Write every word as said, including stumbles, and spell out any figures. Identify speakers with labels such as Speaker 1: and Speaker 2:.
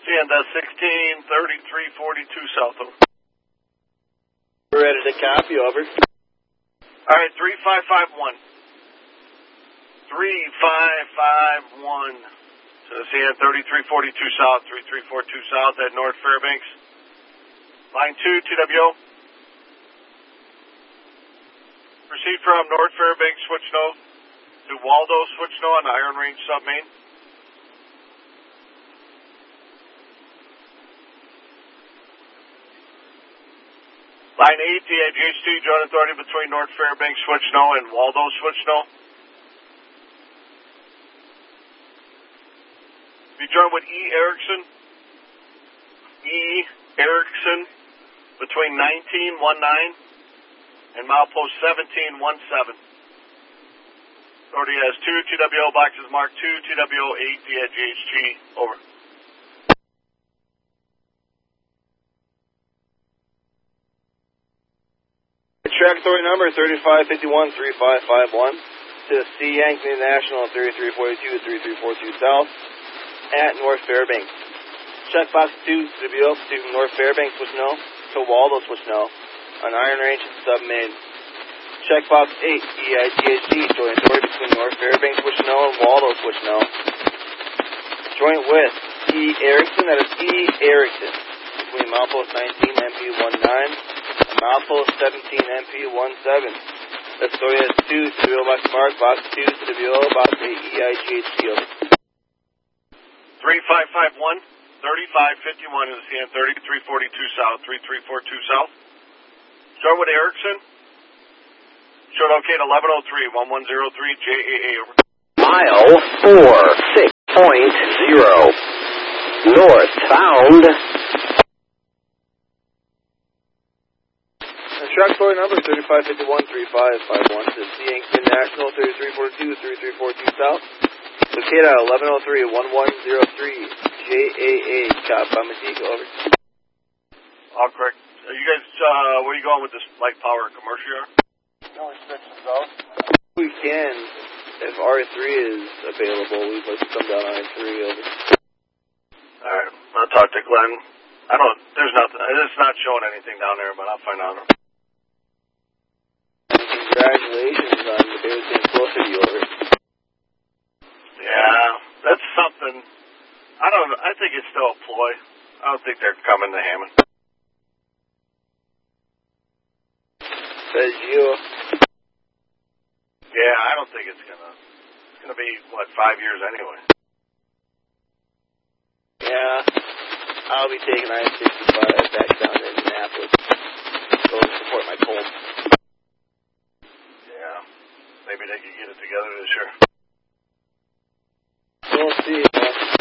Speaker 1: And uh, sixteen thirty-three forty-two south. Over.
Speaker 2: We're ready to copy. Over.
Speaker 1: All right, three five five one. three five five one. So C N thirty-three forty-two south, three three four two south at North Fairbanks. Line two, T W O. Proceed from North Fairbanks, switch no, to Waldo, switch no on the Iron Range submain. Line eight, D I G H T, joint authority between North Fairbanks, switch no, and Waldo, switch no. Be joined with E. Erickson. E. Erickson between nineteen nineteen and milepost seventeen seventeen. Authority has two T W O boxes marked two, T W O eight, D I G H T. Over.
Speaker 2: Track authority number thirty-five fifty-one three five five one to C. Yankton International thirty-three forty-two thirty-three forty-two south at North Fairbanks. Checkbox two, T W O to North Fairbanks, switch no, to Waldo, switch no, on Iron Range submain. Checkbox eight, E I G H T, joint authority between North Fairbanks, switch no, and Waldo, switch no. Joint with E. Erickson, that is E. Erickson, between milepost nineteen M P nineteen and milepost seventeen M P seventeen. That story has two, T W O box mark, box two, T W O, box eight, E I G H T, over.
Speaker 1: three five five one, thirty-five fifty-one is C N thirty-three forty-two south, three three four two south. Start with Erickson. Short locate eleven oh three, one one zero three, J A A, over.
Speaker 3: Mile four six point zero. Northbound.
Speaker 2: Track story number thirty-five fifty-one three five five one to C. Yankton National thirty-three forty-two thirty-three forty-two south. Located at eleven oh three, one one zero three, J A A, Chop by Mesquite, over.
Speaker 1: All correct. Are you guys, uh, where are you going with this light power commercial yard?
Speaker 2: No restrictions, though. We can, if R three is available, we'd like to come down R three, over.
Speaker 1: Alright, I'll talk to Glenn. I don't, there's nothing, it's not showing anything down there, but I'll find out.
Speaker 2: Congratulations on the Bears being closer to you, over.
Speaker 1: Yeah, that's something. I don't I think it's still a ploy. I don't think they're coming to Hammond.
Speaker 2: Says you.
Speaker 1: Yeah, I don't think it's gonna it's gonna be what, five years anyway.
Speaker 2: Yeah. I'll be taking I sixty-five back down to Indianapolis. Go and support my Colts.
Speaker 1: Yeah. Maybe they could get it together this year.
Speaker 2: We'll see, man.